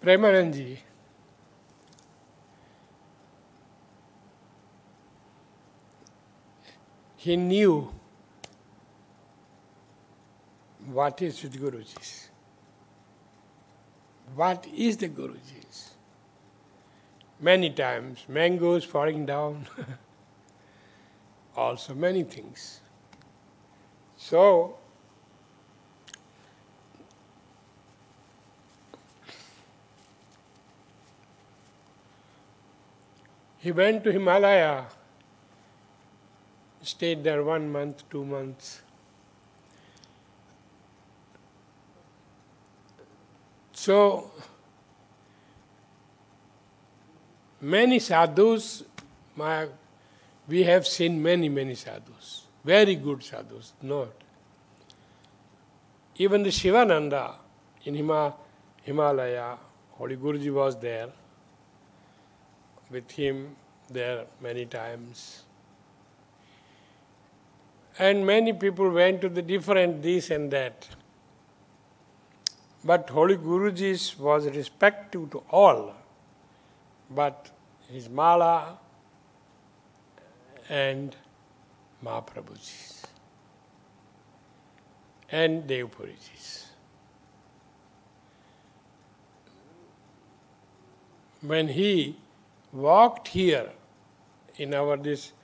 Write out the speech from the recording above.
Premanandji, he knew what is with Guruji's. What is the Guruji's? Many times, mangoes falling down, also many things. So, he went to Himalaya, stayed there 1 month, 2 months. So, many sadhus, we have seen many sadhus, very good sadhus, not. Even the Shivananda in Himalaya, Holy Guruji was there, with him there many times. And many people went to the different this and that. But Holy Guruji was respectful to all. But his Mala and Mahaprabhuji's and Devpuriji's. When he walked here in our this